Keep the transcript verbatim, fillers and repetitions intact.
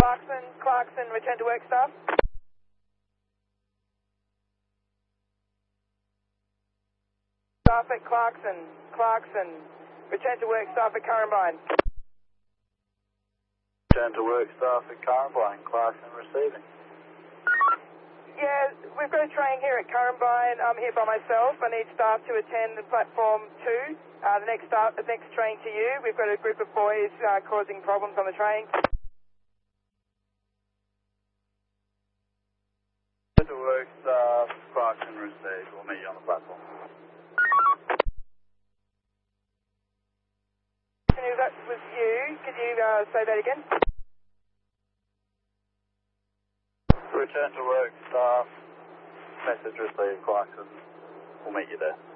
Clarkson, Clarkson, return to work staff. Staff at Clarkson, Clarkson, return to work staff at Currambine. Return to work staff at Currambine, Clarkson receiving. Yeah, we've got a train here at Currambine. I'm here by myself. I need staff to attend the platform two, uh, the next start, the next train to you. We've got a group of boys uh, causing problems on the train. Return to work staff, Clarkson received. We'll meet you on the platform. That was you. Could you uh, say that again? Return to work staff, message received, Clarkson. We'll meet you there.